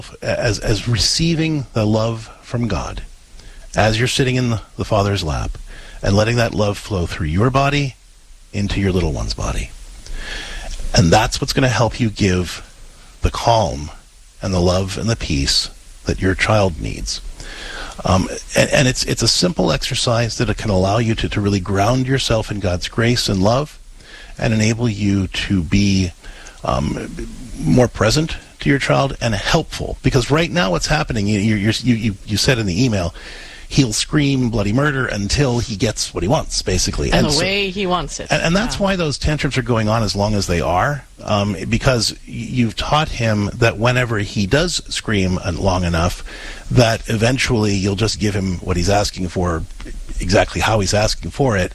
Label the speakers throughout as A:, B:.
A: as receiving the love from God as you're sitting in the Father's lap and letting that love flow through your body into your little one's body. And that's what's going to help you give the calm and the love and the peace that your child needs. And it's a simple exercise that it can allow you to really ground yourself in God's grace and love and enable you to be more present to your child and helpful. Because right now what's happening, you said in the email, he'll scream bloody murder until he gets what he wants, basically.
B: And the way he wants it.
A: And that's why those tantrums are going on as long as they are, because you've taught him that whenever he does scream long enough, that eventually you'll just give him what he's asking for, exactly how he's asking for it,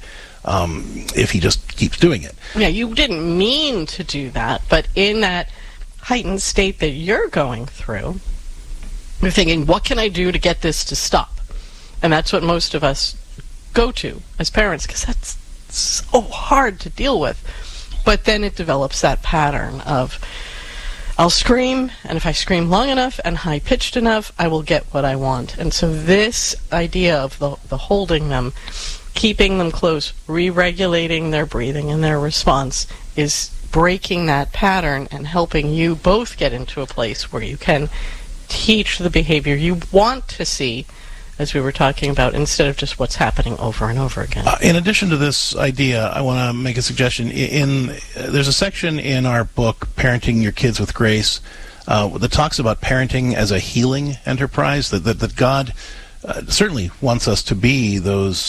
A: if he just keeps doing it.
B: Yeah, you didn't mean to do that, but in that heightened state that you're going through, you're thinking, what can I do to get this to stop? And that's what most of us go to as parents, because that's so hard to deal with. But then it develops that pattern of, I'll scream, and if I scream long enough and high-pitched enough, I will get what I want. And so this idea of the holding them, keeping them close, re-regulating their breathing and their response is breaking that pattern and helping you both get into a place where you can teach the behavior you want to see, as we were talking about, instead of just what's happening over and over again.
A: In addition to this idea, I want to make a suggestion. There's a section in our book, Parenting Your Kids with Grace, that talks about parenting as a healing enterprise, that God certainly wants us to be those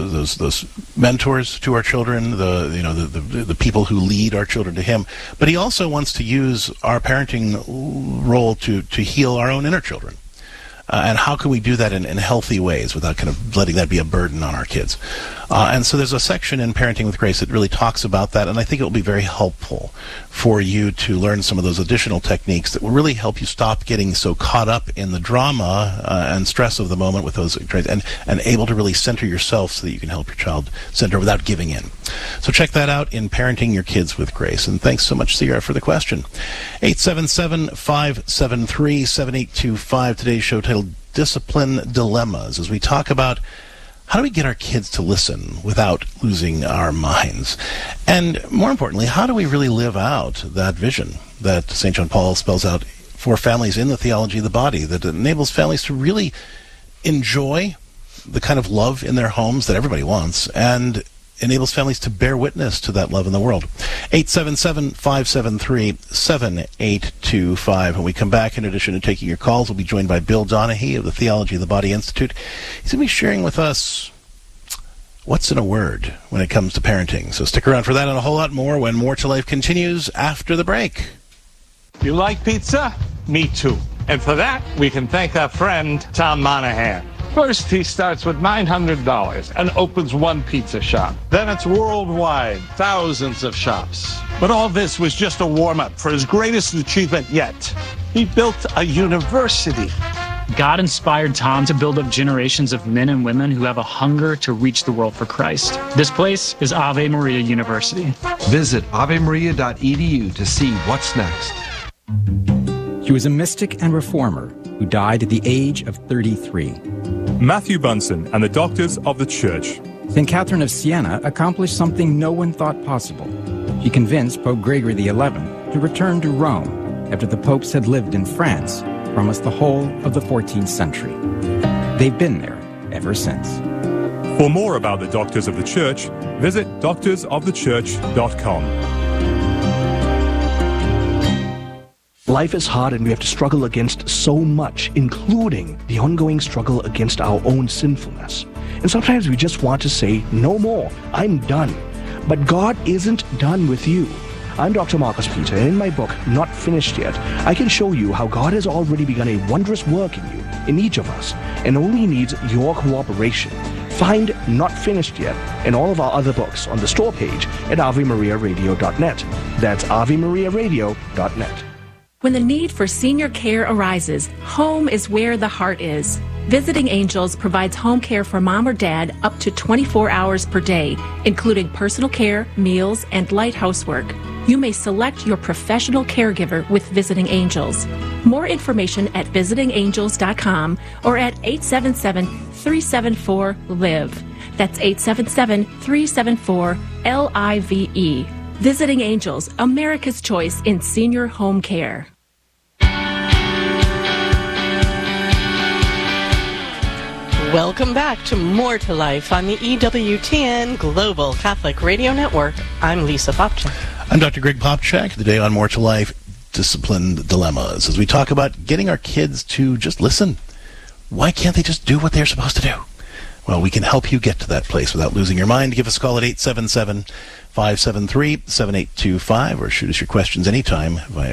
A: mentors to our children, the people who lead our children to Him. But He also wants to use our parenting role to heal our own inner children. And how can we do that in healthy ways without kind of letting that be a burden on our kids? And so there's a section in Parenting with Grace that really talks about that, and I think it will be very helpful for you to learn some of those additional techniques that will really help you stop getting so caught up in the drama and stress of the moment with those, and able to really center yourself so that you can help your child center without giving in. So check that out in Parenting Your Kids with Grace. And thanks so much, Sierra, for the question. 877-573-7825. Today's show titled Discipline Dilemmas, as we talk about how do we get our kids to listen without losing our minds? And more importantly, how do we really live out that vision that St. John Paul spells out for families in the theology of the body, that enables families to really enjoy the kind of love in their homes that everybody wants, and enables families to bear witness to that love in the world. 877-573-7825. When we come back, in addition to taking your calls, we'll be joined by Bill Donahue of the Theology of the Body Institute. He's going to be sharing with us what's in a word when it comes to parenting. So stick around for that and a whole lot more when More to Life continues after the break.
C: You like pizza? Me too. And for that, we can thank our friend Tom Monahan. First, he starts with $900 and opens one pizza shop. Then it's worldwide, thousands of shops. But all this was just a warm-up for his greatest achievement yet. He built a university.
D: God inspired Tom to build up generations of men and women who have a hunger to reach the world for Christ. This place is Ave Maria University.
E: Visit avemaria.edu to see what's next.
F: He was a mystic and reformer who died at the age of 33.
G: Matthew Bunson and the Doctors of the Church.
F: St. Catherine of Siena accomplished something no one thought possible. She convinced Pope Gregory XI to return to Rome after the popes had lived in France for almost the whole of the 14th century. They've been there ever since.
G: For more about the Doctors of the Church, visit doctorsofthechurch.com.
H: Life is hard and we have to struggle against so much, including the ongoing struggle against our own sinfulness. And sometimes we just want to say, no more, I'm done. But God isn't done with you. I'm Dr. Marcus Peter, and in my book, Not Finished Yet, I can show you how God has already begun a wondrous work in you, in each of us, and only needs your cooperation. Find Not Finished Yet and all of our other books on the store page at AveMariaRadio.net. That's AveMariaRadio.net.
I: When the need for senior care arises, home is where the heart is. Visiting Angels provides home care for mom or dad up to 24 hours per day, including personal care, meals, and light housework. You may select your professional caregiver with Visiting Angels. More information at visitingangels.com or at 877-374-LIVE. That's 877-374-LIVE. Visiting Angels, America's choice in senior home care.
B: Welcome back to More to Life on the EWTN Global Catholic Radio Network. I'm Lisa Popcak.
A: I'm Dr. Greg Popcak. Today on More to Life, Discipline Dilemmas, as we talk about getting our kids to just listen. Why can't they just do what they're supposed to do? Well, we can help you get to that place without losing your mind. Give us a call at 877-573-7825 or shoot us your questions anytime via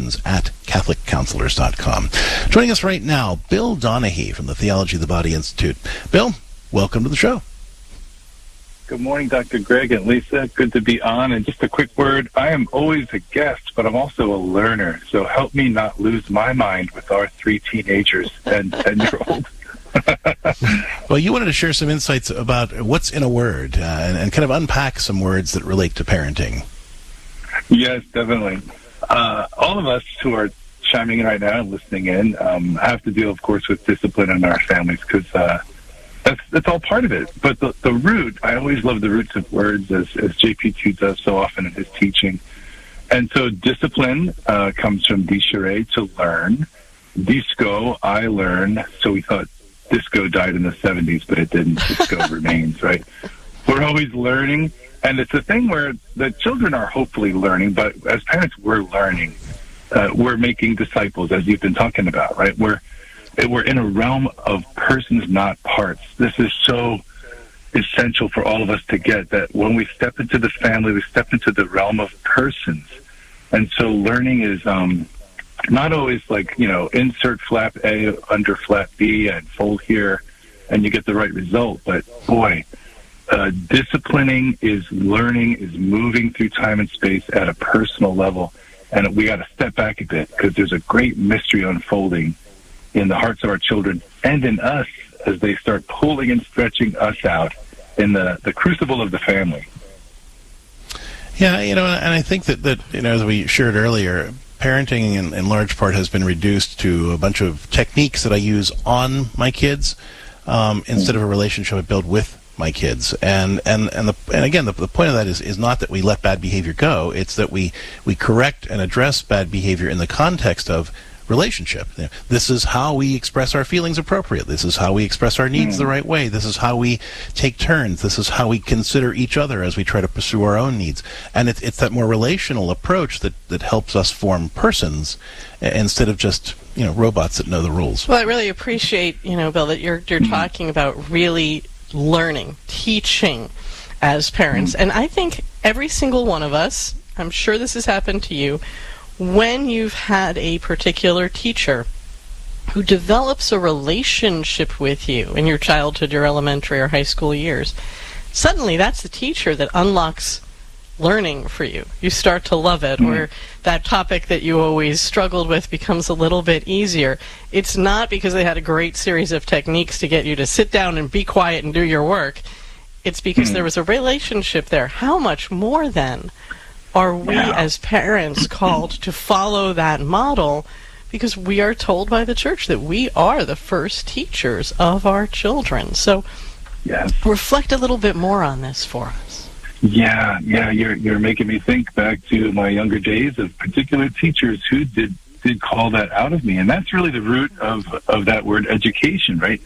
A: questions@catholiccounselors.com. Joining us right now, Bill Donahue from the Theology of the Body Institute. Bill, welcome to the show.
J: Good morning, Dr. Greg and Lisa. Good to be on. And just a quick word, I am always a guest, but I'm also a learner. So help me not lose my mind with our 3 teenagers and 10-year-old.
A: Well, you wanted to share some insights about what's in a word and kind of unpack some words that relate to parenting.
J: Yes, definitely. All of us who are chiming in right now and listening in have to deal, of course, with discipline in our families because that's all part of it. But the root, I always love the roots of words, as JP2 does so often in his teaching. And so discipline comes from discere, to learn. Disco, I learn. So we thought disco died in the 70s, but it didn't. Disco remains, right? We're always learning. And it's a thing where the children are hopefully learning, but as parents, we're learning. We're making disciples, as you've been talking about, right? We're in a realm of persons, not parts. This is so essential for all of us to get, that when we step into the family, we step into the realm of persons. And so learning is not always like, insert flap A under flap B and fold here and you get the right result. But boy, disciplining is learning, is moving through time and space at a personal level. And we got to step back a bit because there's a great mystery unfolding in the hearts of our children and in us as they start pulling and stretching us out in the crucible of the family.
A: Yeah, and I think that as we shared earlier, parenting in large part has been reduced to a bunch of techniques that I use on my kids instead of a relationship I build with my kids. And again, the point of that is not that we let bad behavior go. It's that we correct and address bad behavior in the context of relationship. This is how we express our feelings appropriately. This is how we express our needs the right way. This is how we take turns. This is how we consider each other as we try to pursue our own needs. And it's that more relational approach that helps us form persons instead of just robots that know the rules.
B: Well, I really appreciate Bill, that you're talking about really learning, teaching as parents. And I think every single one of us, I'm sure this has happened to you, when you've had a particular teacher who develops a relationship with you in your childhood, your elementary or high school years, suddenly that's the teacher that unlocks learning for you. You start to love it, or that topic that you always struggled with becomes a little bit easier. It's not because they had a great series of techniques to get you to sit down and be quiet and do your work. It's because there was a relationship there. How much more then are we as parents called to follow that model, because we are told by the church that we are the first teachers of our children. So reflect a little bit more on this for us.
J: Yeah, you're making me think back to my younger days of particular teachers who did call that out of me. And that's really the root of that word education, right?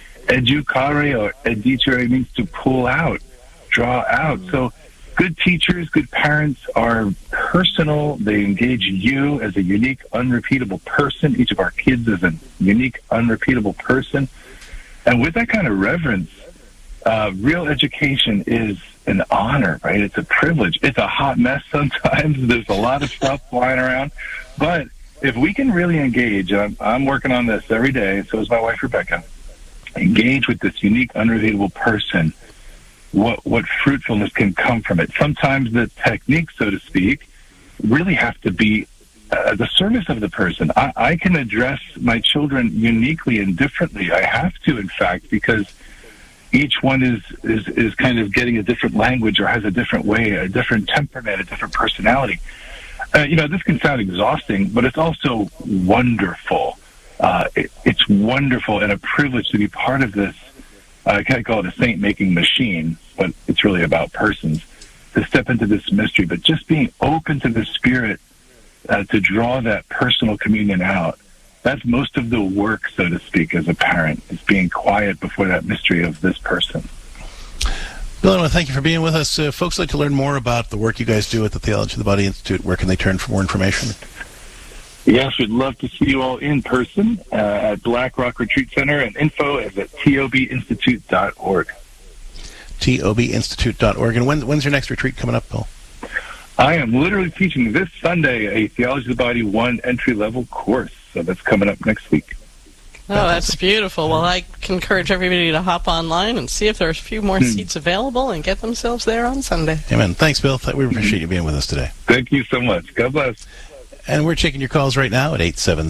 J: Educare or edicere means to pull out, draw out. So good teachers, good parents are personal. They engage you as a unique, unrepeatable person. Each of our kids is a unique, unrepeatable person. And with that kind of reverence, real education is an honor, right? It's a privilege. It's a hot mess sometimes. There's a lot of stuff flying around. But if we can really engage, I'm working on this every day, so is my wife, Rebecca, engage with this unique, unrepeatable person, what fruitfulness can come from it. Sometimes the techniques, so to speak, really have to be the service of the person. I can address my children uniquely and differently. I have to, in fact, because each one is kind of getting a different language or has a different way, a different temperament, a different personality. This can sound exhausting, but it's also wonderful. It's wonderful and a privilege to be part of this. I can't call it a saint-making machine, but it's really about persons, to step into this mystery. But just being open to the Spirit to draw that personal communion out, that's most of the work, so to speak, as a parent, is being quiet before that mystery of this person.
A: Bill, I want to thank you for being with us. Folks like to learn more about the work you guys do at the Theology of the Body Institute. Where can they turn for more information?
J: Yes, we'd love to see you all in person at Black Rock Retreat Center, and info is at tobinstitute.org.
A: tobinstitute.org. And when's your next retreat coming up, Bill?
J: I am literally teaching this Sunday a Theology of the Body 1 entry-level course, so that's coming up next week.
B: Oh, that's beautiful. Well, I encourage everybody to hop online and see if there's a few more seats available and get themselves there on Sunday.
A: Amen. Thanks, Bill. We appreciate you being with us today.
J: Thank you so much. God bless.
A: And we're taking your calls right now at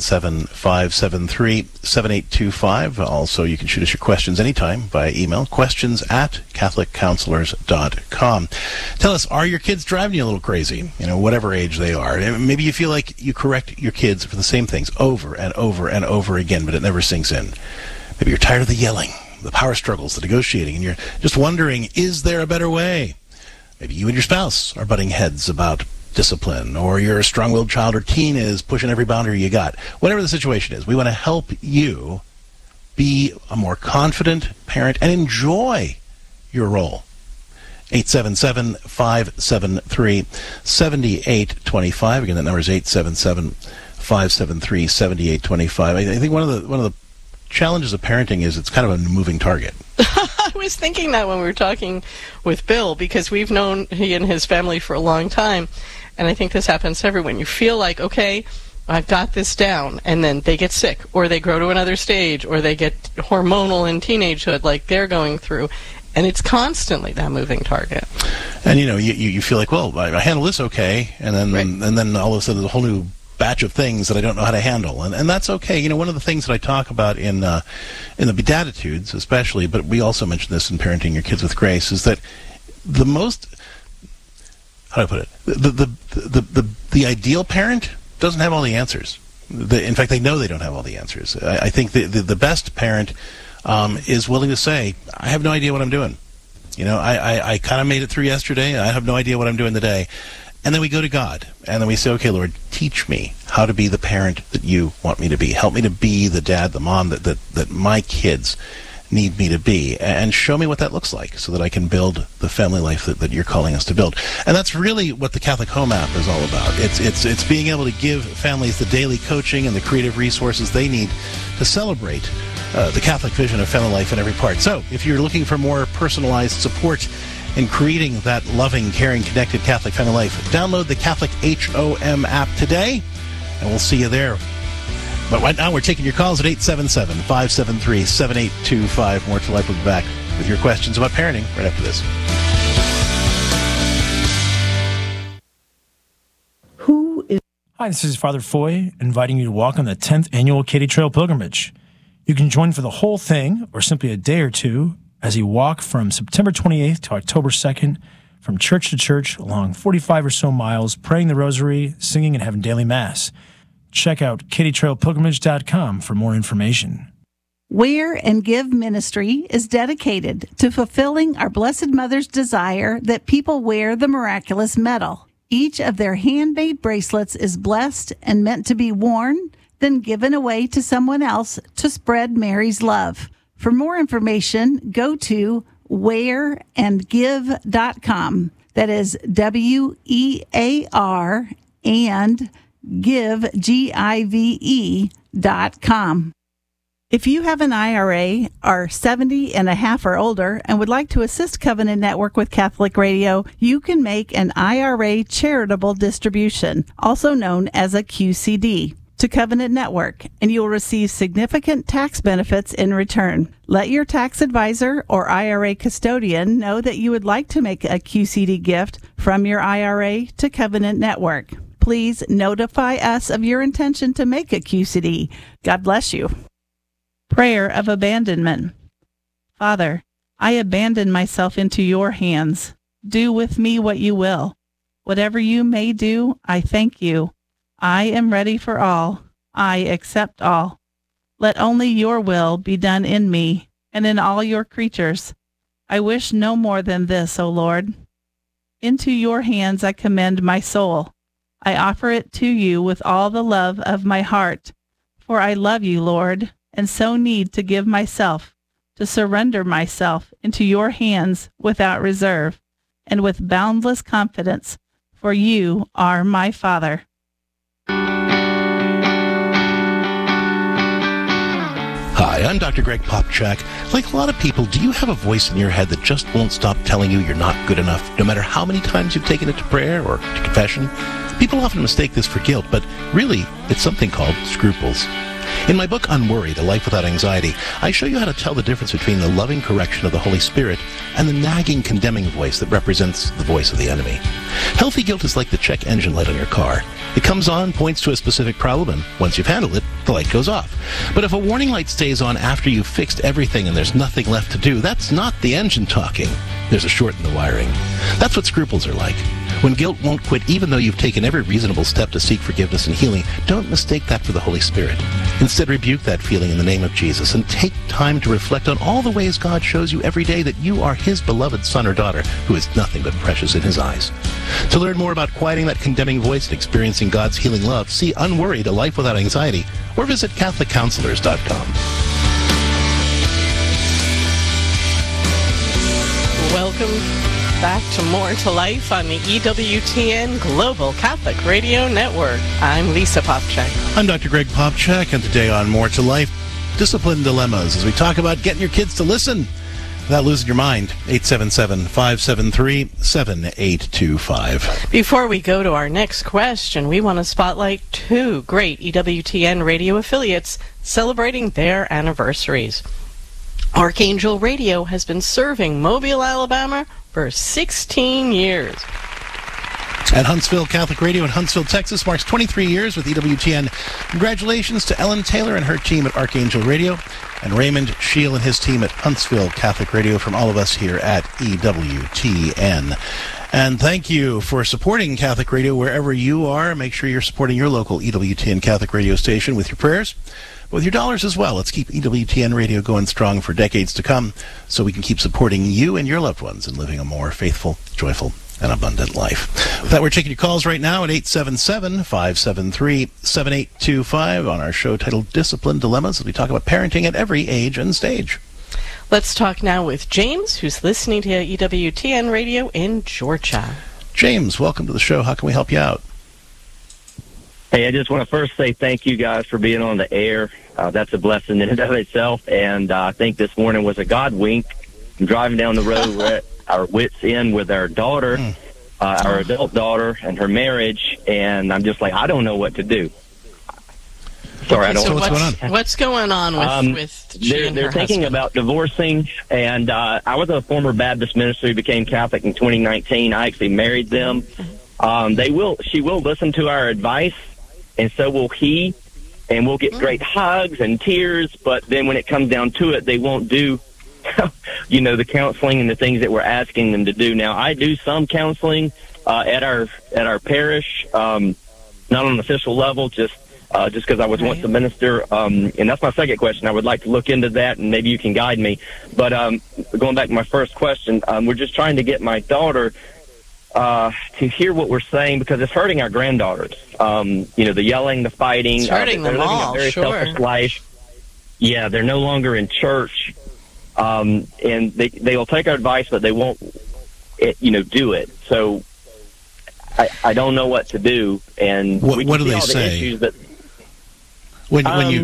A: 877-573-7825. Also, you can shoot us your questions anytime via email, questions@catholiccounselors.com. Tell us, are your kids driving you a little crazy? Whatever age they are. Maybe you feel like you correct your kids for the same things over and over and over again, but it never sinks in. Maybe you're tired of the yelling, the power struggles, the negotiating, and you're just wondering, is there a better way? Maybe you and your spouse are butting heads about discipline, or you're a strong-willed child or teen is pushing every boundary you got. Whatever the situation is, we want to help you be a more confident parent and enjoy your role. 877-573-7825. Again, that number is 877-573-7825. I think one of the challenges of parenting is it's kind of a moving target.
B: I was thinking that when we were talking with Bill, because we've known he and his family for a long time, and I think this happens to everyone. You feel like, okay, I've got this down, and then they get sick, or they grow to another stage, or they get hormonal in teenagehood like they're going through, and it's constantly that moving target.
A: And you feel like, well, I handle this okay, and then and then all of a sudden there's a whole new batch of things that I don't know how to handle, and that's okay. One of the things that I talk about in the Beatitudes, especially, but we also mention this in Parenting Your Kids with Grace, is that the most, how do I put it, the ideal parent doesn't have all the answers. In fact, they know they don't have all the answers. I think the best parent is willing to say, I have no idea what I'm doing. I kind of made it through yesterday. I have no idea what I'm doing today. And then we go to God, and then we say, okay, Lord, teach me how to be the parent that you want me to be. Help me to be the dad, the mom that my kids need me to be, and show me what that looks like so that I can build the family life that you're calling us to build. And that's really what the Catholic Home app is all about. It's being able to give families the daily coaching and the creative resources they need to celebrate the Catholic vision of family life in every part. So if you're looking for more personalized support in creating that loving, caring, connected Catholic family life, download the Catholic HOM app today, and we'll see you there. But right now, we're taking your calls at 877-573-7825. More to Life. We'll be back with your questions about parenting right after this.
K: Hi, this is Father Foy, inviting you to walk on the 10th Annual Katy Trail Pilgrimage. You can join for the whole thing, or simply a day or two, as you walk from September 28th to October 2nd, from church to church, along 45 or so miles, praying the rosary, singing, and having daily mass. Check out katytrailpilgrimage.com for more information.
L: Wear and Give Ministry is dedicated to fulfilling our Blessed Mother's desire that people wear the miraculous medal. Each of their handmade bracelets is blessed and meant to be worn, then given away to someone else to spread Mary's love. For more information, go to wearandgive.com. That is WEAR and give, GIVE.com. If you have an IRA, are 70 and a half or older, and would like to assist Covenant Network with Catholic Radio, you can make an IRA charitable distribution, also known as a QCD, to Covenant Network, and you will receive significant tax benefits in return. Let your tax advisor or IRA custodian know that you would like to make a QCD gift from your IRA to Covenant Network. Please notify us of your intention to make a QCD. God bless you. Prayer of Abandonment. Father, I abandon myself into your hands. Do with me what you will. Whatever you may do, I thank you. I am ready for all. I accept all. Let only your will be done in me and in all your creatures. I wish no more than this, O Lord. Into your hands I commend my soul. I offer it to you with all the love of my heart, for I love you, Lord, and so need to give myself, to surrender myself into your hands without reserve and with boundless confidence, for you are my Father.
A: Hi, I'm Dr. Greg Popchak. Like a lot of people, do you have a voice in your head that just won't stop telling you you're not good enough, no matter how many times you've taken it to prayer or to confession? People often mistake this for guilt, but really, it's something called scruples. In my book, Unworried, A Life Without Anxiety, I show you how to tell the difference between the loving correction of the Holy Spirit and the nagging, condemning voice that represents the voice of the enemy. Healthy guilt is like the check engine light on your car. It comes on, points to a specific problem, and once you've handled it, the light goes off. But if a warning light stays on after you've fixed everything and there's nothing left to do, that's not the engine talking. There's a short in the wiring. That's what scruples are like. When guilt won't quit, even though you've taken every reasonable step to seek forgiveness and healing, don't mistake that for the Holy Spirit. Instead, rebuke that feeling in the name of Jesus and take time to reflect on all the ways God shows you every day that you are His beloved son or daughter who is nothing but precious in His eyes. To learn more about quieting that condemning voice and experiencing God's healing love, see Unworried, A Life Without Anxiety, or visit CatholicCounselors.com.
B: Welcome back to More to Life on the EWTN Global Catholic Radio Network. I'm Lisa Popchak.
A: I'm Dr. Greg Popchak, and today on More to Life, discipline dilemmas, as we talk about getting your kids to listen without losing your mind. 877-573-7825.
B: Before we go to our next question, we want to spotlight two great EWTN radio affiliates celebrating their anniversaries. Archangel Radio has been serving Mobile, Alabama for 16 years.
A: And Huntsville Catholic Radio in Huntsville, Texas marks 23 years with EWTN. Congratulations to Ellen Taylor and her team at Archangel Radio, and Raymond Scheel and his team at Huntsville Catholic Radio from all of us here at EWTN. And thank you for supporting Catholic Radio wherever you are. Make sure you're supporting your local EWTN Catholic Radio station with your prayers, but with your dollars as well. Let's keep EWTN Radio going strong for decades to come so we can keep supporting you and your loved ones and living a more faithful, joyful, and abundant life. With that, we're taking your calls right now at 877-573-7825 on our show titled Discipline Dilemmas, as we talk about parenting at every age and stage.
B: Let's talk now with James, who's listening to EWTN Radio in Georgia.
A: James, welcome to the show. How can we help you out?
M: Hey, I just want to first say thank you guys for being on the air. That's a blessing in and of itself, and I think this morning was a God wink. I'm driving down the road, we're at our wits' end with our daughter, our adult daughter, and her marriage, and I'm just like, I don't know what to do. Sorry, I don't know
B: what's going on. What's going on with she and
M: they're
B: her
M: thinking
B: husband?
M: about divorcing, and I was a former Baptist minister who became Catholic in 2019. I actually married them. She will listen to our advice, and so will he, and we'll get great hugs and tears, but then when it comes down to it, they won't do the counseling and the things that we're asking them to do. Now, I do some counseling at our parish, not on an official level, just because I was once a minister, and that's my second question. I would like to look into that, and maybe you can guide me. But going back to my first question, we're just trying to get my daughter to hear what we're saying, because it's hurting our granddaughters. The yelling, the fighting.
B: It's hurting them all,
M: a very selfish life. Yeah, they're no longer in church, and they'll take our advice, but they won't, do it. So I don't know what to do. And
A: what do they say? When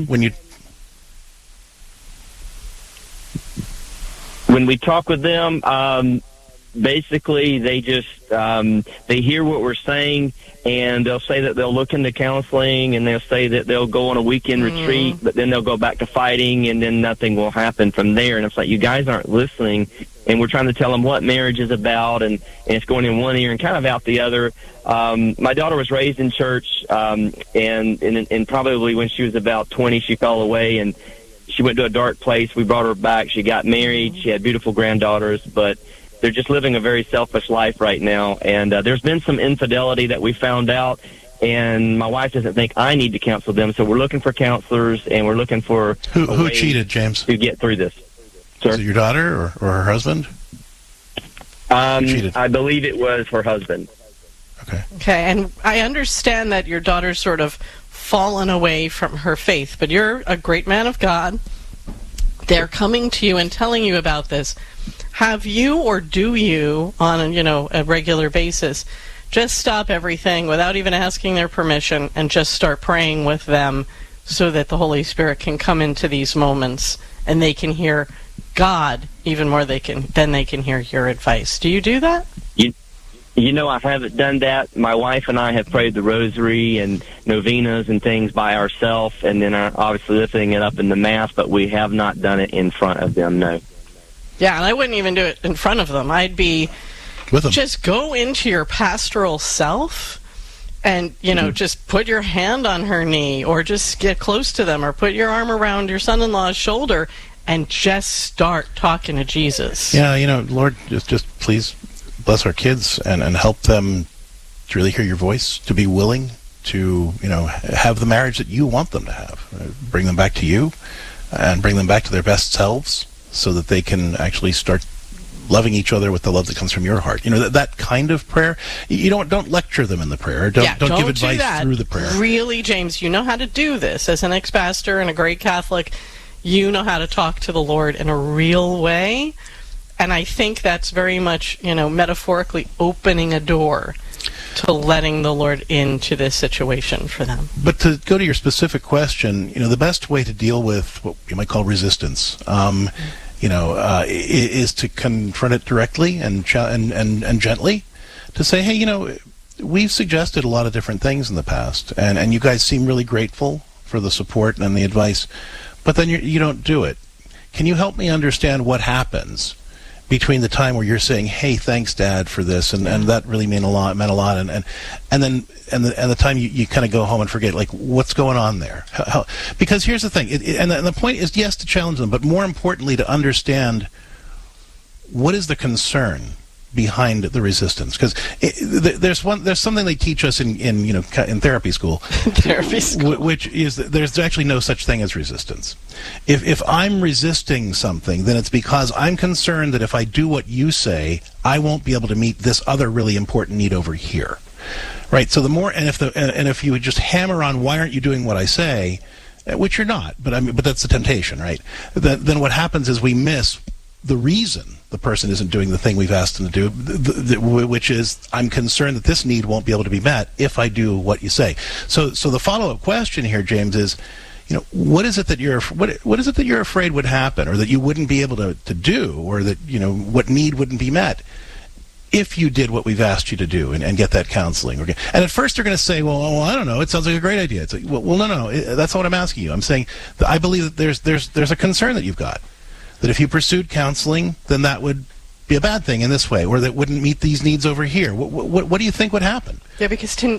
M: we talk with them, basically they just they hear what we're saying, and they'll say that they'll look into counseling, and they'll say that they'll go on a weekend retreat, but then they'll go back to fighting, and then nothing will happen from there. And it's like, you guys aren't listening, and we're trying to tell them what marriage is about, and it's going in one ear and kind of out the other. My daughter was raised in church, and probably when she was about 20, she fell away, and she went to a dark place. We brought her back. She got married. She had beautiful granddaughters, but they're just living a very selfish life right now. And there's been some infidelity that we found out, and my wife doesn't think I need to counsel them. So we're looking for counselors, and we're looking for
A: who cheated, James,
M: to get through this. Sir?
A: Is it your daughter or her husband? Who cheated?
M: I believe it was her husband.
B: Okay, and I understand that your daughter's sort of fallen away from her faith, but you're a great man of God. They're coming to you and telling you about this. Have you, or do you, on a regular basis, just stop everything without even asking their permission and just start praying with them so that the Holy Spirit can come into these moments and they can hear God even more than they can hear your advice? Do you do that?
M: You know, I haven't done that. My wife and I have prayed the rosary and novenas and things by ourselves, and then obviously lifting it up in the Mass, but we have not done it in front of them, no.
B: Yeah, and I wouldn't even do it in front of them. I'd be
A: with them.
B: Just go into your pastoral self and, just put your hand on her knee, or just get close to them, or put your arm around your son-in-law's shoulder and just start talking to Jesus.
A: Yeah, Lord, just please bless our kids and help them to really hear your voice, to be willing to, have the marriage that you want them to have. Bring them back to you and bring them back to their best selves so that they can actually start loving each other with the love that comes from your heart. That kind of prayer. You don't lecture them in the prayer. Don't give advice through the prayer.
B: Really, James, you know how to do this. As an ex-pastor and a great Catholic, you know how to talk to the Lord in a real way. And I think that's very much, metaphorically opening a door to letting the Lord into this situation for them.
A: But to go to your specific question, the best way to deal with what you might call resistance, is to confront it directly and gently, to say, hey, we've suggested a lot of different things in the past, and you guys seem really grateful for the support and the advice, but then you don't do it. Can you help me understand what happens between the time where you're saying, "Hey, thanks, Dad, for this," and that really meant a lot, and then the time you kind of go home and forget, like, what's going on there? Because here's the thing, and the point is, yes, to challenge them, but more importantly, to understand what is the concern behind the resistance. Because there's something they teach us in therapy school, which is that there's actually no such thing as resistance. If I'm resisting something, then it's because I'm concerned that if I do what you say, I won't be able to meet this other really important need over here, right? So the more, and if you would just hammer on, why aren't you doing what I say, which you're not, but that's the temptation, right? Then what happens is we miss the reason the person isn't doing the thing we've asked them to do, which is, I'm concerned that this need won't be able to be met if I do what you say. So the follow-up question here, James, is, what is it that you're afraid would happen, or that you wouldn't be able to do, or that what need wouldn't be met if you did what we've asked you to do and get that counseling? And at first they're going to say, well, I don't know, it sounds like a great idea. It's like, well, no, that's not what I'm asking you. I'm saying that I believe that there's a concern that you've got, that if you pursued counseling, then that would be a bad thing in this way, or that wouldn't meet these needs over here. What do you think would happen?
B: Yeah, because to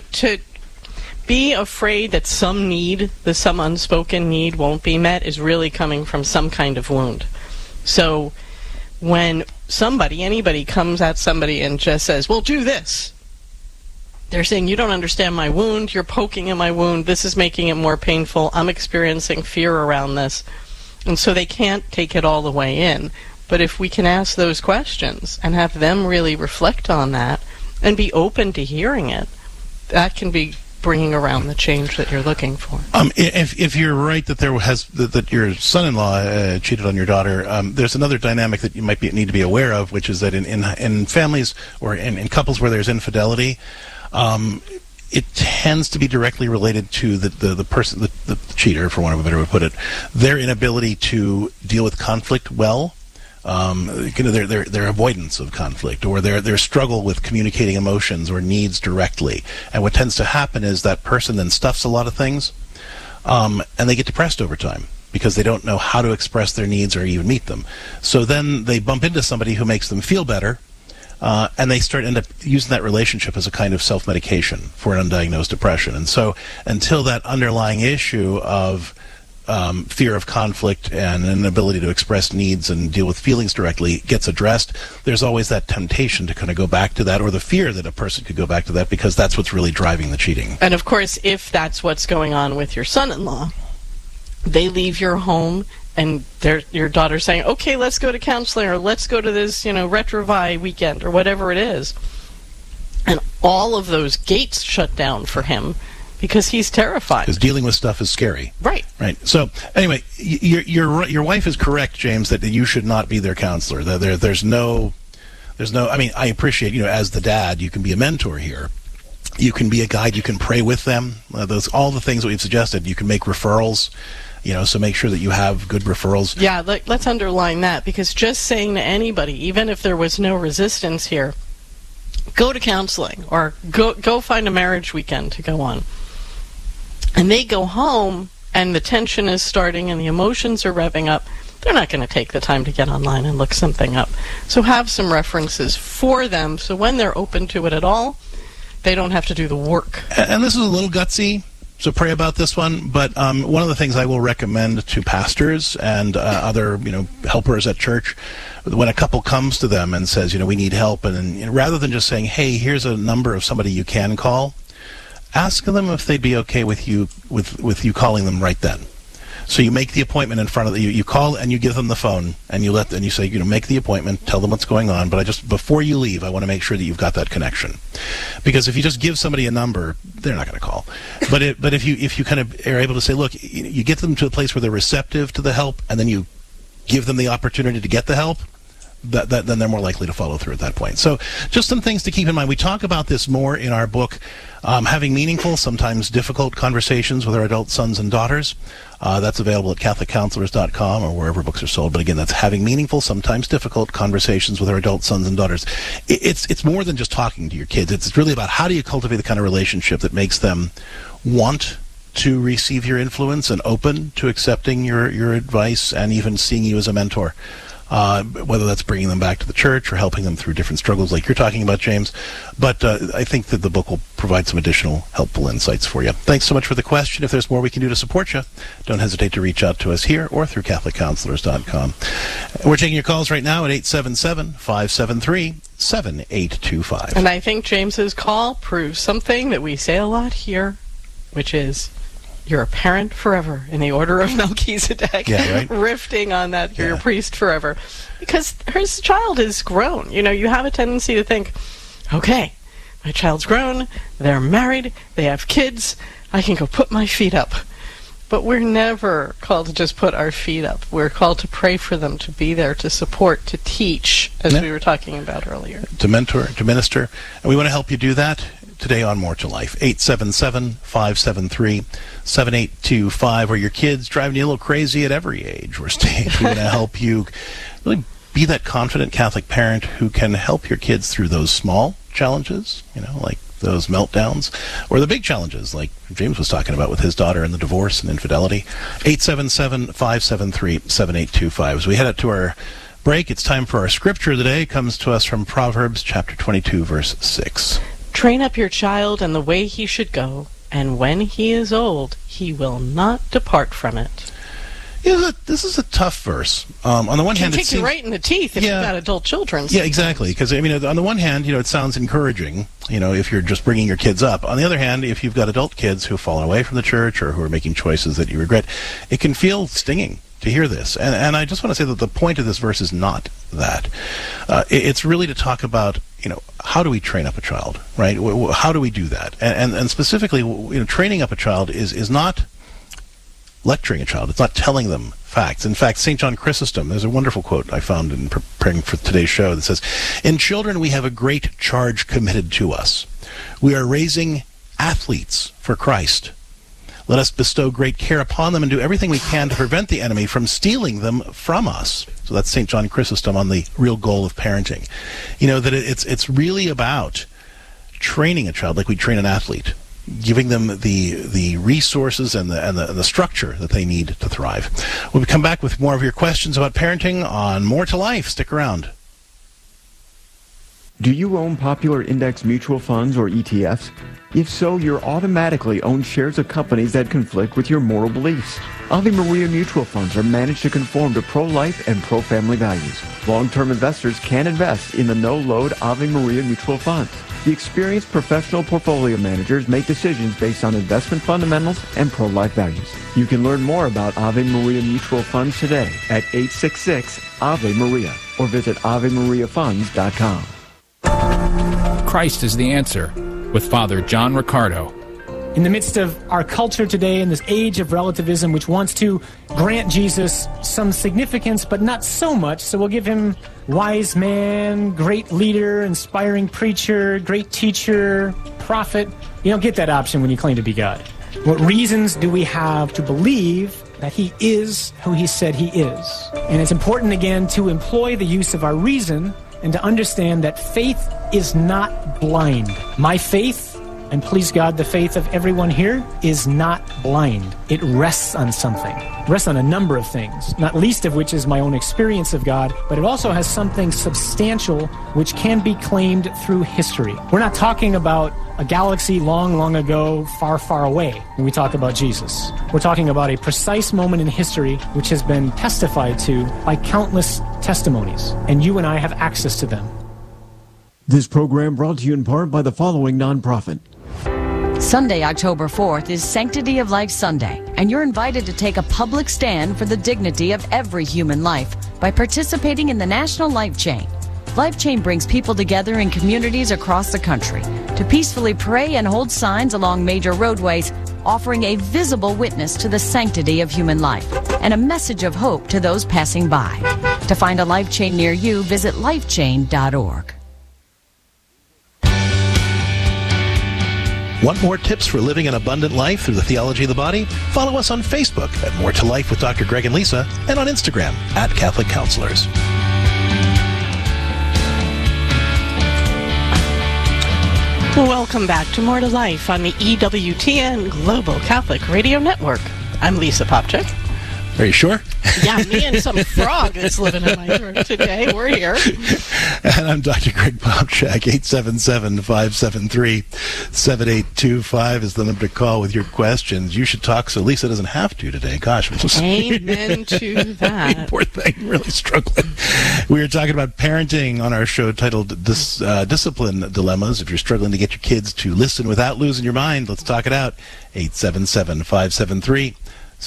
B: be afraid that some unspoken need won't be met is really coming from some kind of wound. So when anybody comes at somebody and just says, well, do this, they're saying, you don't understand my wound, you're poking at my wound, this is making it more painful, I'm experiencing fear around this. And so they can't take it all the way in. But if we can ask those questions and have them really reflect on that and be open to hearing it, that can be bringing around the change that you're looking for.
A: If you're right that that your son-in-law cheated on your daughter, there's another dynamic that you might need to be aware of, which is that in families or in couples where there's infidelity, it tends to be directly related to the person, the cheater, for want of a better way to put it, their inability to deal with conflict well, their avoidance of conflict, or their struggle with communicating emotions or needs directly. And what tends to happen is that person then stuffs a lot of thends, and they get depressed over time because they don't know how to express their needs or even meet them. So then they bump into somebody who makes them feel better, and they end up using that relationship as a kind of self-medication for an undiagnosed depression. And so until that underlying issue of fear of conflict and an ability to express needs and deal with feelings directly gets addressed, there's always that temptation to kind of go back to that, or the fear that a person could go back to that, because that's what's really driving the cheating.
B: And of course, if that's what's going on with your son-in-law, they leave your home and your daughter's saying, okay, let's go to counseling, or let's go to this, Retrovi weekend, or whatever it is. And all of those gates shut down for him because he's terrified.
A: Because dealing with stuff is scary.
B: Right.
A: Right. So anyway, your wife is correct, James, that you should not be their counselor. There's no. I mean, I appreciate, as the dad, you can be a mentor here. You can be a guide. You can pray with them. All the things that we've suggested. You can make referrals. So make sure that you have good referrals.
B: Yeah, let's underline that, because just saying to anybody, even if there was no resistance here, go to counseling or go find a marriage weekend to go on. And they go home and the tension is starting and the emotions are revving up. They're not going to take the time to get online and look something up. So have some references for them so when they're open to it at all, they don't have to do the work.
A: And this is a little gutsy, so pray about this one. But one of the things I will recommend to pastors and other helpers at church, when a couple comes to them and says, we need help, and rather than just saying, hey, here's a number of somebody you can call, ask them if they'd be okay with you calling them right then. So you make the appointment in front of you call and you give them the phone and you say, make the appointment, tell them what's going on, but before you leave, I want to make sure that you've got that connection. Because if you just give somebody a number, they're not going to call. But if you kind of are able to say, look, you get them to a place where they're receptive to the help, and then you give them the opportunity to get the help, then they're more likely to follow through at that point. So just some things to keep in mind. We talk about this more in our book, Having Meaningful, Sometimes Difficult Conversations with Our Adult Sons and Daughters. That's available at CatholicCounselors.com or wherever books are sold. But again, that's Having Meaningful, Sometimes Difficult Conversations with Our Adult Sons and Daughters. It's more than just talking to your kids. It's really about how do you cultivate the kind of relationship that makes them want to receive your influence and open to accepting your advice and even seeing you as a mentor. Whether that's bringing them back to the church or helping them through different struggles like you're talking about, James. But I think that the book will provide some additional helpful insights for you. Thanks so much for the question. If there's more we can do to support you, don't hesitate to reach out to us here or through CatholicCounselors.com. We're taking your calls right now at 877-573-7825.
B: And I think James's call proves something that we say a lot here, which is, you're a parent forever in the order of Melchizedek.
A: Yeah, right?
B: Riffing on that, you're a priest forever. Because his child is grown. You have a tendency to think, okay, my child's grown, they're married, they have kids, I can go put my feet up. But we're never called to just put our feet up. We're called to pray for them, to be there, to support, to teach, as we were talking about earlier.
A: To mentor, to minister. And we want to help you do that today on More to Life. 877-573-7825. Or your kids driving you a little crazy at every age or stage. We want to help you really be that confident Catholic parent who can help your kids through those small challenges, like those meltdowns, or the big challenges like James was talking about with his daughter and the divorce and infidelity. 877-573-7825. As we head out to our break, it's time for our scripture of the day. It comes to us from Proverbs chapter 22, verse 6.
B: Train up your child in the way he should go, and when he is old, he will not depart from it.
A: This is a tough verse. On the one hand, it
B: can kick you right in the teeth if you've got adult children.
A: Yeah, exactly. Because on the one hand, it sounds encouraging. If you're just bringing your kids up. On the other hand, if you've got adult kids who've fallen away from the church or who are making choices that you regret, it can feel stinging to hear this. And I just want to say that the point of this verse is not that. It's really to talk about, how do we train up a child, right? How do we do that? And specifically, training up a child is not lecturing a child. It's not telling them facts. In fact, St. John Chrysostom, there's a wonderful quote I found in preparing for today's show that says, "In children we have a great charge committed to us. We are raising athletes for Christ. Let us bestow great care upon them and do everything we can to prevent the enemy from stealing them from us." So that's St. John Chrysostom on the real goal of parenting. That it's really about training a child like we train an athlete, giving them the resources and the structure that they need to thrive. We'll come back with more of your questions about parenting on More to Life. Stick around.
N: Do you own popular index mutual funds or ETFs? If so, you're automatically own shares of companies that conflict with your moral beliefs. Ave Maria mutual funds are managed to conform to pro-life and pro-family values. Long-term investors can invest in the no-load Ave Maria mutual funds. The experienced professional portfolio managers make decisions based on investment fundamentals and pro-life values. You can learn more about Ave Maria mutual funds today at 866-AVE-MARIA or visit AveMariaFunds.com.
F: Christ is the answer, with Father John Riccardo.
K: In the midst of our culture today, in this age of relativism, which wants to grant Jesus some significance, but not so much, so we'll give him wise man, great leader, inspiring preacher, great teacher, prophet. You don't get that option when you claim to be God. What reasons do we have to believe that he is who he said he is? And it's important, again, to employ the use of our reason and to understand that faith is not blind. My faith, and please God, the faith of everyone here, is not blind. It rests on something. It rests on a number of things, not least of which is my own experience of God, but it also has something substantial which can be claimed through history. We're not talking about a galaxy long, long ago, far, far away when we talk about Jesus. We're talking about a precise moment in history which has been testified to by countless testimonies, and you and I have access to them.
N: This program brought to you in part by the following nonprofit.
O: Sunday, October 4th is Sanctity of Life Sunday, and you're invited to take a public stand for the dignity of every human life by participating in the National Life Chain. Life Chain brings people together in communities across the country to peacefully pray and hold signs along major roadways, offering a visible witness to the sanctity of human life and a message of hope to those passing by. To find a Life Chain near you, visit lifechain.org.
A: Want more tips for living an abundant life through the theology of the body? Follow us on Facebook at More to Life with Dr. Greg and Lisa, and on Instagram at Catholic Counselors.
B: Welcome back to More to Life on the EWTN Global Catholic Radio Network. I'm Lisa Popchik.
A: Are you sure?
B: Yeah, me and some frog that's living in my room today. We're here.
A: And I'm Dr. Greg Popchak. 877-573-7825 is the number to call with your questions. You should talk so Lisa doesn't have to today. Gosh.
B: Amen to that.
A: Poor thing, really struggling. We were talking about parenting on our show titled Discipline Dilemmas. If you're struggling to get your kids to listen without losing your mind, let's talk it out. 877-573-7825.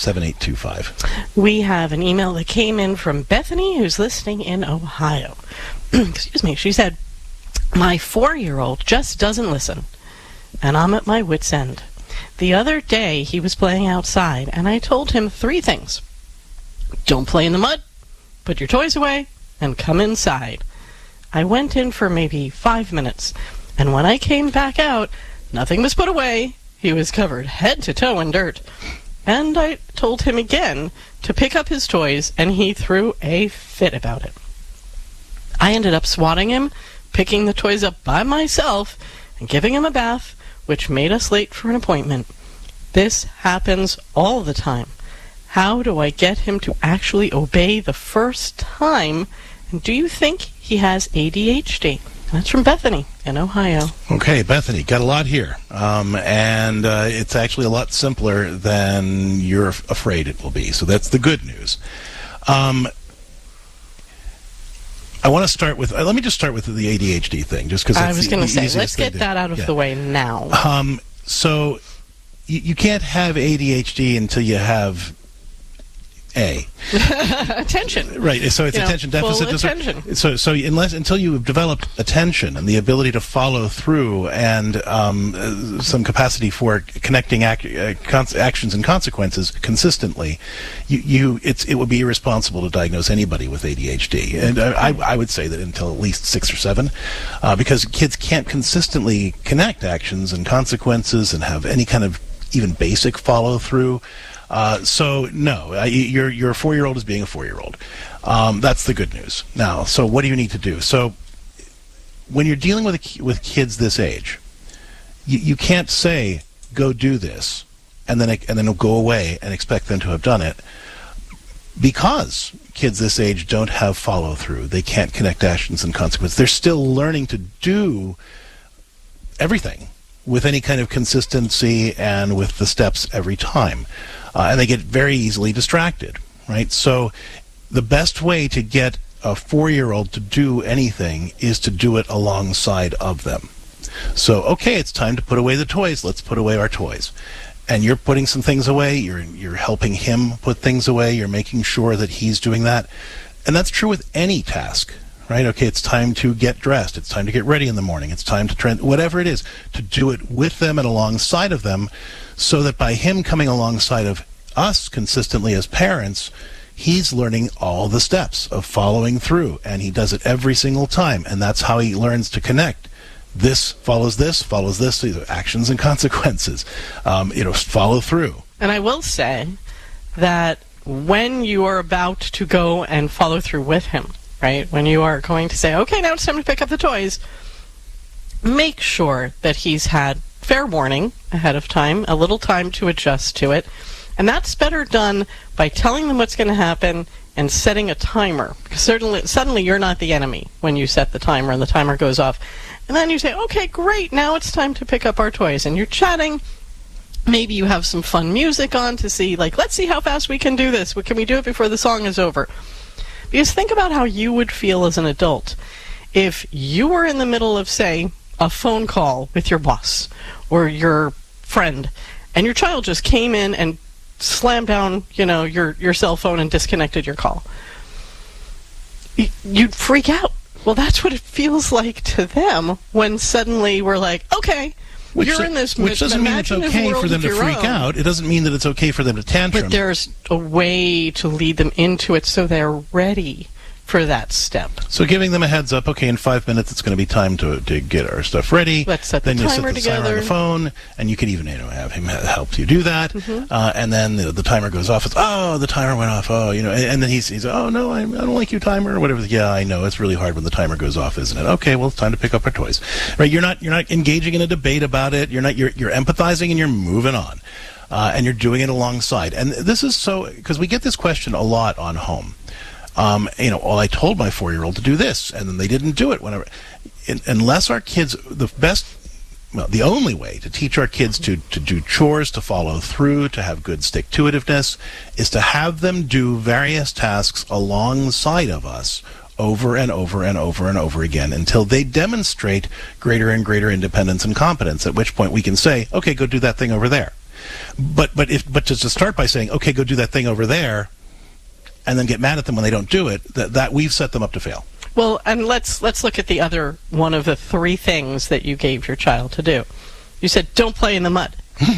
B: We have an email that came in from Bethany, who's listening in Ohio. Excuse me. She said, my 4-year-old just doesn't listen, and I'm at my wit's end. The other day, he was playing outside, and I told him 3 things. Don't play in the mud, put your toys away, and come inside. I went in for maybe 5 minutes, and when I came back out, nothing was put away. He was covered head to toe in dirt. And I told him again to pick up his toys, and he threw a fit about it. I ended up swatting him, picking the toys up by myself, and giving him a bath, which made us late for an appointment. This happens all the time. How do I get him to actually obey the first time? And do you think he has ADHD? That's from Bethany in Ohio.
A: Okay, Bethany, got a lot here. And it's actually a lot simpler than you're afraid it will be. So that's the good news. I want to start with, let me just start with the ADHD thing, just because
B: I was going to say, let's get that out of the way now.
A: So you can't have ADHD until you have
B: attention.
A: Right. So it's attention deficit disorder. So until you have developed attention and the ability to follow through and some capacity for connecting actions and consequences consistently, it would be irresponsible to diagnose anybody with ADHD. And I would say that until at least 6 or 7, because kids can't consistently connect actions and consequences and have any kind of even basic follow through. So no, your 4-year-old is being a 4-year-old. That's the good news. Now, so what do you need to do? So when you're dealing with kids this age, you can't say go do this and then go away and expect them to have done it, because kids this age don't have follow-through. They can't connect actions and consequences. They're still learning to do everything with any kind of consistency and with the steps every time. And they get very easily distracted, right? So the best way to get a 4-year-old to do anything is to do it alongside of them. So, okay, it's time to put away the toys. Let's put away our toys. And you're putting some things away. You're helping him put things away. You're making sure that he's doing that. And that's true with any task, right? Okay, it's time to get dressed. It's time to get ready in the morning. It's time to whatever it is, to do it with them and alongside of them, so that by him coming alongside of us consistently as parents, he's learning all the steps of following through, and he does it every single time, and that's how he learns to connect. This follows this, these are actions and consequences. Follow through.
B: And I will say that when you are about to go and follow through with him, right, when you are going to say, okay, now it's time to pick up the toys, make sure that he's had fair warning ahead of time, a little time to adjust to it. And that's better done by telling them what's going to happen and setting a timer. Because suddenly you're not the enemy when you set the timer and the timer goes off. And then you say, okay, great, now it's time to pick up our toys. And you're chatting. Maybe you have some fun music on to see, let's see how fast we can do this. Can we do it before the song is over? Because think about how you would feel as an adult if you were in the middle of, say, a phone call with your boss or your friend, and your child just came in and slammed down, your cell phone and disconnected your call. You'd freak out. Well, that's what it feels like to them when suddenly we're like, okay, you're in this
A: which doesn't mean it's okay for them to freak out. It doesn't mean that it's okay for them to tantrum.
B: But there's a way to lead them into it so they're ready for that step.
A: So giving them a heads up, okay, in 5 minutes it's going to be time to get our stuff ready.
B: Let's set the
A: timer
B: together.
A: Then you set the timer on the phone, and you can even have him help you do that.
B: Mm-hmm.
A: And then the timer goes off. It's, the timer went off. And then he's oh, no, I don't like your timer, or whatever. Yeah, I know. It's really hard when the timer goes off, isn't it? Okay, well, it's time to pick up our toys. Right? You're not engaging in a debate about it. You're empathizing, and you're moving on. And you're doing it alongside. And this is because we get this question a lot on home. I told my 4-year-old to do this, and then they didn't do it. Unless our kids, the only way to teach our kids to do chores, to follow through, to have good stick-to-itiveness, is to have them do various tasks alongside of us over and over and over and over again until they demonstrate greater and greater independence and competence, at which point we can say, okay, go do that thing over there. But just to start by saying, okay, go do that thing over there, and then get mad at them when they don't do it, that we've set them up to fail.
B: Well, and let's look at the other one of the 3 things that you gave your child to do. You said, don't play in the mud.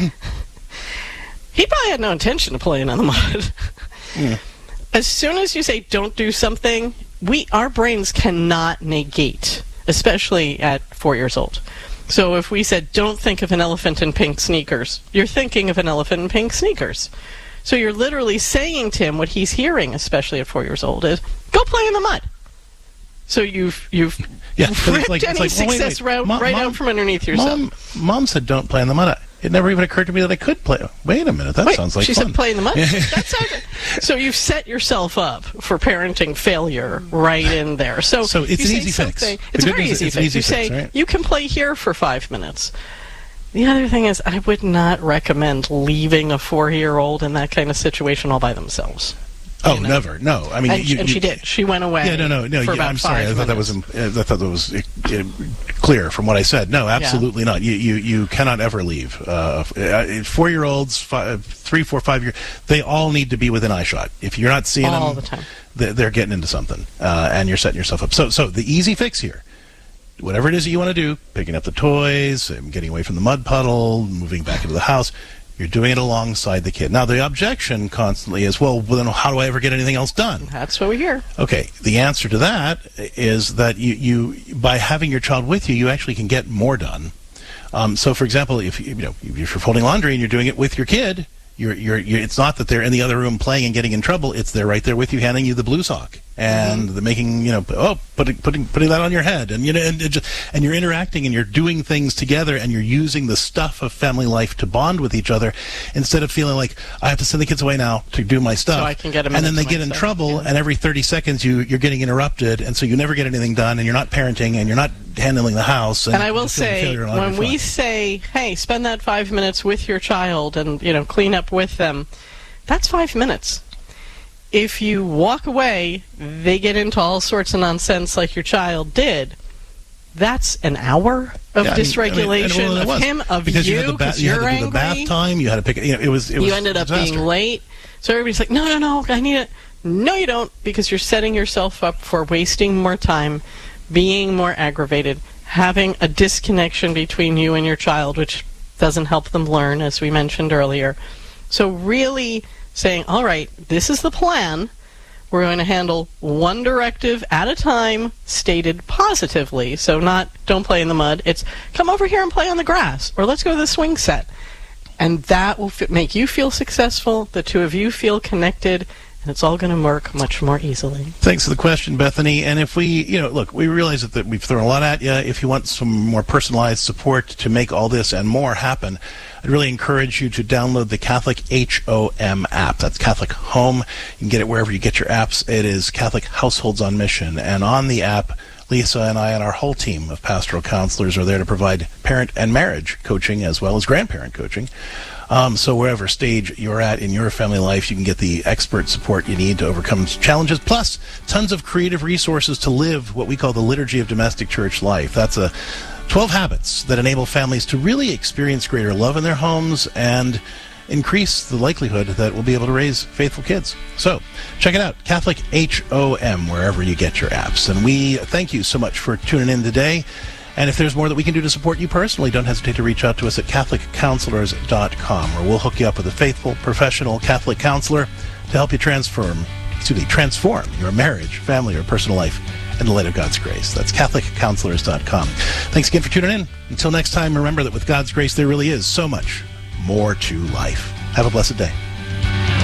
B: He probably had no intention of playing in the mud. Yeah. As soon as you say don't do something, our brains cannot negate, especially at 4 years old. So if we said don't think of an elephant in pink sneakers, you're thinking of an elephant in pink sneakers. So you're literally saying to him what he's hearing, especially at 4 years old, is go play in the mud. So you've ripped any success right out from underneath yourself.
A: Mom said don't play in the mud. It never even occurred to me that I could play. Wait a minute, that sounds like
B: she
A: fun.
B: Said play in the mud? So you've set yourself up for parenting failure right in there. So
A: it's an easy fix.
B: It's a very easy fix. You say, right? You can play here for 5 minutes. The other thing is, I would not recommend leaving a 4-year-old in that kind of situation all by themselves.
A: Oh, never. No. I mean,
B: and she did. She went away.
A: Yeah, no.
B: For about
A: I'm sorry. I thought that was clear from what I said. No, absolutely not. You cannot ever leave. 4-year-olds, 3, 4, 5 years, they all need to be within eyeshot. If you're not seeing them all the time, they're getting into something, and you're setting yourself up. So the easy fix here. Whatever it is that you want to do, picking up the toys, getting away from the mud puddle, moving back into the house, you're doing it alongside the kid. Now, the objection constantly is, well, then how do I ever get anything else done?
B: That's what we hear.
A: Okay, the answer to that is that you by having your child with you, you actually can get more done. So, for example, if you're folding laundry and you're doing it with your kid, it's not that they're in the other room playing and getting in trouble. It's they're right there with you, handing you the blue sock and the making, putting that on your head, and and you're interacting and you're doing things together, and you're using the stuff of family life to bond with each other, instead of feeling like I have to send the kids away now to do my stuff,
B: so I can get
A: and then they get in trouble, and every 30 seconds you're getting interrupted, and so you never get anything done, and you're not parenting, and you're not handling the house.
B: And I will say, when we say, hey, spend that 5 minutes with your child and clean up with them, that's 5 minutes. If you walk away, they get into all sorts of nonsense like your child did. That's an hour of dysregulation of him, of
A: because
B: you, because you're angry.
A: You had to do the bath time. You had to pick. It was.
B: You ended up being late, so everybody's like, "No, I need it." No, you don't, because you're setting yourself up for wasting more time, being more aggravated, having a disconnection between you and your child, which doesn't help them learn, as we mentioned earlier. So really saying, all right, this is the plan. We're going to handle one directive at a time, stated positively. So not, don't play in the mud. It's, come over here and play on the grass, or let's go to the swing set. And that will make you feel successful, the two of you feel connected, and it's all going to work much more easily.
A: Thanks for the question, Bethany. And if we, look, we realize that we've thrown a lot at you. If you want some more personalized support to make all this and more happen, I'd really encourage you to download the Catholic HOM app. That's Catholic Home. You can get it wherever you get your apps. It is Catholic Households on Mission. And on the app, Lisa and I and our whole team of pastoral counselors are there to provide parent and marriage coaching as well as grandparent coaching. So wherever stage you're at in your family life, you can get the expert support you need to overcome challenges, plus tons of creative resources to live what we call the liturgy of domestic church life. That's 12 habits that enable families to really experience greater love in their homes and increase the likelihood that we'll be able to raise faithful kids. So check it out, Catholic HOM, wherever you get your apps. And we thank you so much for tuning in today. And if there's more that we can do to support you personally, don't hesitate to reach out to us at CatholicCounselors.com, where we'll hook you up with a faithful, professional Catholic counselor to help you transform your marriage, family, or personal life in the light of God's grace. That's CatholicCounselors.com. Thanks again for tuning in. Until next time, remember that with God's grace, there really is so much more to life. Have a blessed day.